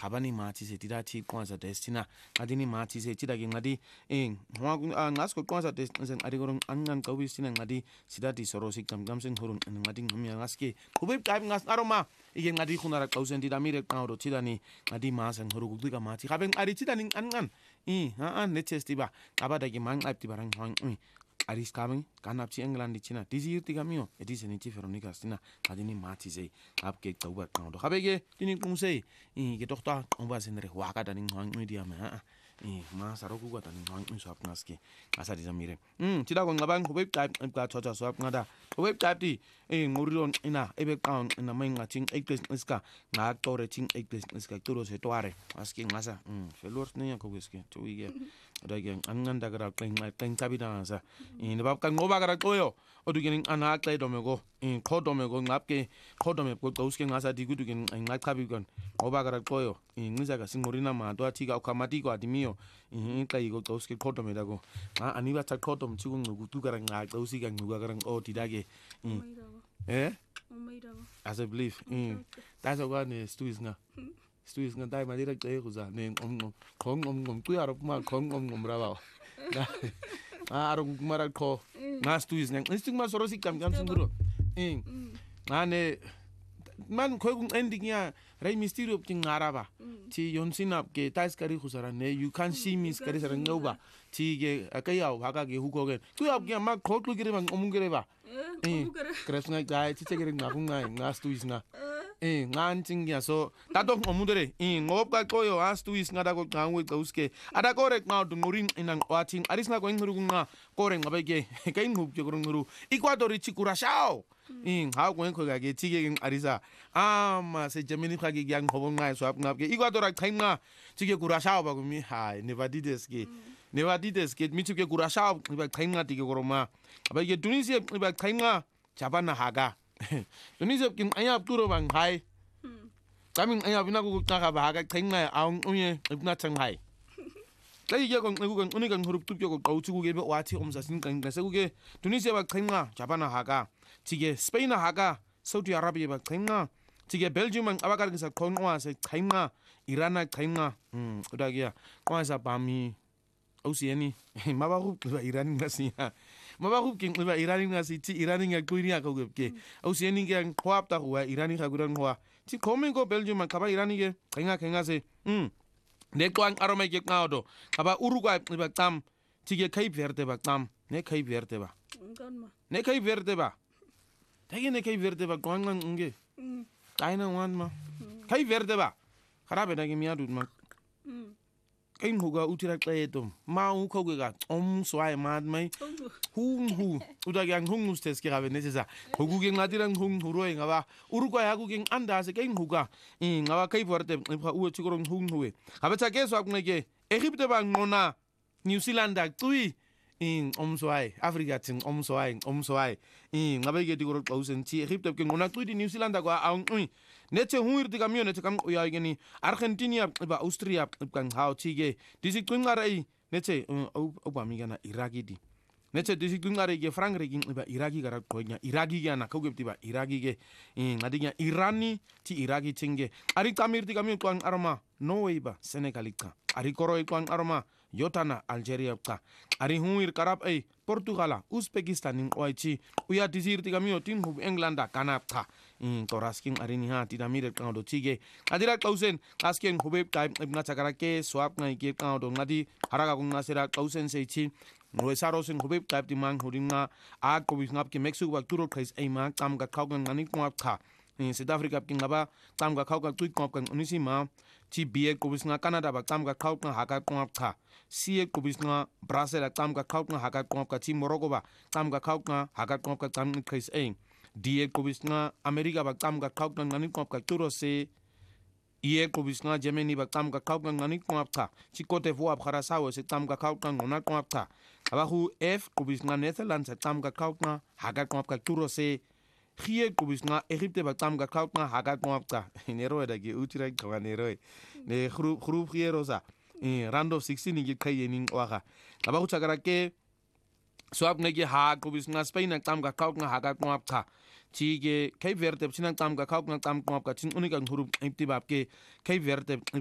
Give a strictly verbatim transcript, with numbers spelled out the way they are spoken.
abani mathi setirathi qonza destina ngadini mathi setira ke ngadi eh ngasko qonza destina ngadi ko anqan qawbisina ngadi sidati sorosi qamqam sing horun ngadi ngumya ngaske qube qab ngas aroma ike ngadi khunara qawsen diramire qawdo tidani ngadi masan horu kuqika mathi gabe ngari tidani anqan i ha an netestiba abada ke manqab tibarang hang Aris coming, Canapsi England China, Dizzy Tigamio, it is an Veronica Stina, Adini Matise, Upgate the work count. Habege, didn't say, get doctor, was in the Waka than in one medium, Masaroku got an in Swapnaski, as I desire. Hm, Chidagon Laban, who web type and got Tota Swapnada, web type D, a Murion in a Ebe count in a main Latin eight place Niska, not torreting eight place Niska Turos Etuare, asking Massa, Fellows Niaco whiskey, two years. Again, Angandagara playing my playing Tabidanza. In the Babkan Novagara Toyo, or to getting an aclay domego, in Codomego, Napke, Codome, Goskin as I did again, and like Tabigan, Ovagara Toyo, in Nizaga, Simorina, Maduatiga, Camatigo, Adimio, in Inca, Goski, Codomedago. And even at Codom, Tugaran, like those and Nugaran, or Tidage. Eh? As I believe. That's a one is two is now. Stuis nga dai madira ke kuza ne om kong om om tu arop ma kong om om rawa ah arop mara ko nga stuis nga insting ma sorosi kam kam singuro eh ane man ko gung ending ya rai mystery of king araba ti yonsinap ke tais kari khusara ne you can see me kari sara ngauba ti ge akaya waga ge hugo ge tu ab ge ma ko tu gire ma om gire ba eh kresna gai ti chegere nga hunga nga stuis nga eh ngantingya so tato omudere eh ngopka koyo as tu is ngada ko ngwe kauske ada korek na dungurin inang wating aris na ko nguru nga korek ngabege kain hub je nguru ecuador chikura shao eh ha ko ko ga ge tige arisa ama se gemini khagi yang hobon ngai so ngabge ecuador kain nga tige kura shao ba gumi ha never did this ge never did this ge mi tige kura shao ba kain nga tige koroma abege tunisia ba kain nga 잡았나 하가 요니섭 김 아야 뚜로 방 하이 가민 아야 비나고 나가 바가 땡나 아웅 우예 입나 창하이 이게 건 이거 오늘 흐릅 뚜뼈고 가우치고게 와티 옴사신 간 세고게 두니시아 바 땡나 자바나 하가 지게 스페인 하가 사우디아라비아 바 땡나 지게 벨지움 아바가르기사 konwa세 땡나 이란나 땡나 음 그다기야 konwa사 밤이 오시에니 마바고 이란이 나시야 마바고 킹 이란이 나시 티 이란이 고이니아 고게 오시에니 게 코압다 고와 이란이 가구란 고와 티 코밍고 벨지움 가바 이란이 게 갱아 갱아세 음 네꽝 아로메 게 나오도 가바 우루과이 바땀 티게 카이베르데 바땀 네 카이베르데 바 네 카이베르데 바 되게 네 카이베르데 바 광광 게 다이나 완마 카이베르데 바 카라베 나게 미아두 마 Kain huga utira kleedom ma u kogega om swai mad mai hung hu uda gang hung ustes gerabe netesa hugu geng ladiran hung huroe ngaba uruguay hagu geng anda se kain huga in ngaba kai forte pa u chigorong hung huwe habe cha keso aknege Egypte bang nona New Zealand ak tui in om swai Africa ting om swai om swai in ngaba ge digoro pausen chi Egypte geng nona tui di New Zealand ak aung ui Nete huir di kami nete kam uya gini Argentina ba Austria kan hau tige disi kungarai nete oba migana Iraki di nete disi kungarai ge Frankreich gin ba Iraki gara konya Iraki ga na kogepti ba Iraki ge ngadinya Irani ti Iraki tinge ari kamir di kami kan arma Norway ba Senegal ka ari koro kan arma Yotana Algeria ka ari huir karab ai Portugala Uzbekistan in oichi uya disi di kami tin hub England kanap ka in torasking arini ha tidamire kangdo tige adira klausen asken hubeb time ibna chakara ke swap ngai ke kangdo ngadi haraga gunga sera klausen seichi noesarosen hubeb type dimang hodinga a kobis ngap ke mexico bak turo kais ai ma kam ga khaugan ngani kwap kha in South Africa king ngaba tam ga khauga tui kwap kan unisi ma chi bie kobis nga Canada bak tam ga khauga haga kwap kha sie kobis nga Brazil tam ga khauga haga kwap ka chi Morocco ba tam ga khauga haga kwap ka tam kais ai die kobis nga America bak tam ga khauga ngani kwap ka turo se ie kobis nga Germany bak tam ga khauga ngani kwap kha chi Cote d'Ivoire khara sawo se tam ga khauga ngona kwap kha abahu F kobis nga Netherlands tam ga khauga haga kwap ka turo se Hier kobis nga Egypte bak tam ga khauga haga kwap ka nero da ge utira kwa nero ne khru khru khierosa rando sixteen ngi kayening waka abahu chagara ke swap negi ha kobis nga Spain tam ga khauga haga kwap ka Chige Cape Verde sinang tam ga khauga tam kwap ka chin unika huru impti bab ke Cape Verde